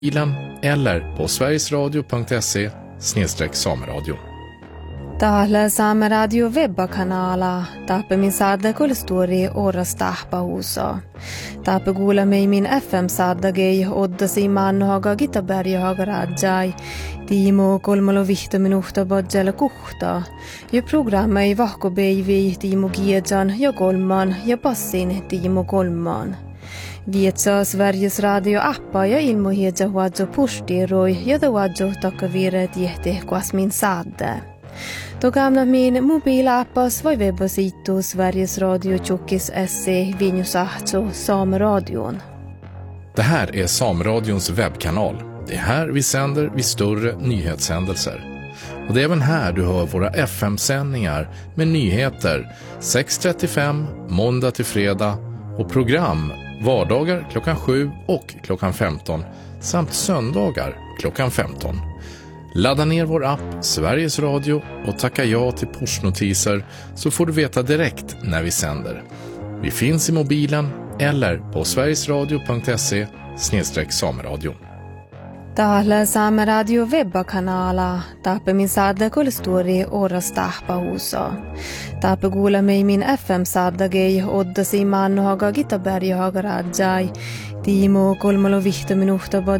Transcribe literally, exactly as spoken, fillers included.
bilen eller på sverigesradio punkt se snedstreck sameradio. Täällä Saameradio webbakanala tappe min sadda kolstori oras tahpa huso. Tappe kuule mei min F M saddagei oddasi mannohaga Gitaberjahaga rajai. Tiimo kolmalo vihta minuhta bodjala kuhta. Ja programma ei vahko beivi Tiimo Giedjan ja kolman ja passin Tiimo kolman. Vietsa Sveriges radio-appa ja ilmohiedja huadjo pustiroi ja da huadjo takavire tiehti kuas min sadde. Då gamla min mobilappas var webbasitu Sveriges Radio Tjockis se Vinjusahto Sameradion. Det här är Sameradions webbkanal. Det är här vi sänder vid större nyhetshändelser. Och det är även här du hör våra F M-sändningar med nyheter sex trettiofem måndag till fredag och program vardagar klockan sju och klockan femton samt söndagar klockan femton. Ladda ner vår app Sveriges Radio och tacka ja till pushnotiser så får du veta direkt när vi sänder. Vi finns i mobilen eller på sverigesradio punkt se snedstreck sameradio. Täällä Saameradio webbakanala tappe min sadda kolstori oras tahpa huso. Tappe kuule mei min F M saddagei oddasi mannohaga Gitaberjahaga rajai. Tiimo kolmalo vihta minuhta